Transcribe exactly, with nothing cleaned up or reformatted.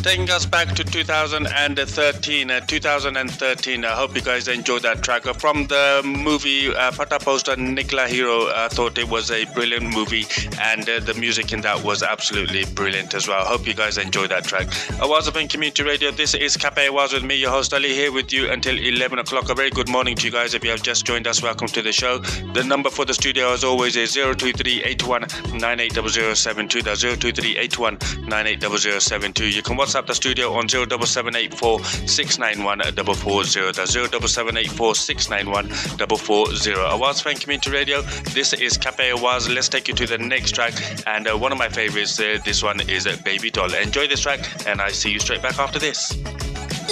taking us back to two thousand thirteen. Uh, two thousand thirteen. I hope you guys enjoyed that track uh, from the movie uh, Pata Poster Nikla Hero. I thought it was a brilliant movie, and uh, the music in that was absolutely brilliant as well. I hope you guys enjoyed that track. Awaz Open Community Radio. This is Cafe Awaz with me, your host Ali, here with you until eleven o'clock. A very good morning to you guys. If you have just joined us, welcome to the show. The number for the studio, as always, is zero two three eight one nine eight zero zero seven two. That's zero two three eight one nine eight zero zero seven two. You can WhatsApp the studio on zero seven seven eight four six nine one four four zero. That's zero seven seven eight four six nine one four four zero. Awaz Fan Community Radio. This is Cafe Awaz. Let's take you to the next track. And uh, one of my favorites, uh, this one is uh, Baby Doll. Enjoy this track, and I see you straight back after this.